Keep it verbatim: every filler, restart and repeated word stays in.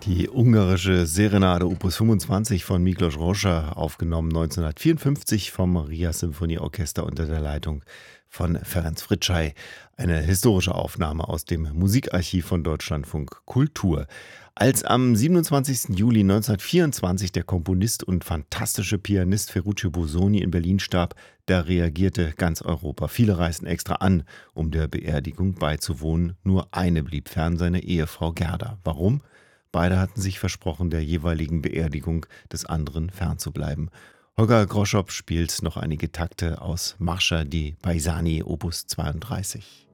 Die ungarische Serenade Opus fünfundzwanzig von Miklos Rozsa, aufgenommen neunzehnhundertvierundfünfzig vom Maria Symphonieorchester unter der Leitung von Ferenc Fricsay. Eine historische Aufnahme aus dem Musikarchiv von Deutschlandfunk Kultur. Als am siebenundzwanzigsten Juli neunzehnhundertvierundzwanzig der Komponist und fantastische Pianist Ferruccio Busoni in Berlin starb, da reagierte ganz Europa. Viele reisten extra an, um der Beerdigung beizuwohnen. Nur eine blieb fern, seine Ehefrau Gerda. Warum? Beide hatten sich versprochen, der jeweiligen Beerdigung des anderen fernzubleiben. Holger Groschopp spielt noch einige Takte aus Marscha di Paesani Opus zweiunddreißig.